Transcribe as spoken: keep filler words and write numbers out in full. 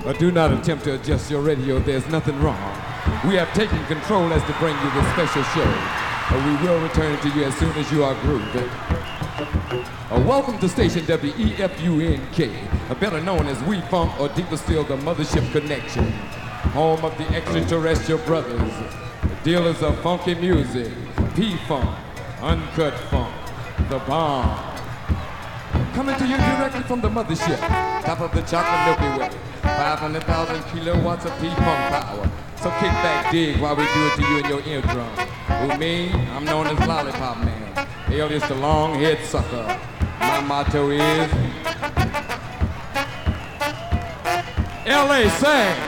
Uh, do not attempt to adjust your radio. There's nothing wrong. We have taken control as to bring you this special show. Uh, we will return it to you as soon as you are grooving. Uh, welcome to station W E F U N K, uh, better known as We Funk, or deeper still, the Mothership Connection, home of the extraterrestrial brothers, the dealers of funky music, P-Funk, Uncut Funk, The Bomb. Coming to you directly from the mothership, top of the chocolate Milky Way, five hundred thousand kilowatts of P-Funk power. So kick back, dig while we do it to you in your eardrum. With me, I'm known as Lollipop Man, alias the long-head sucker. My motto is L A Sang.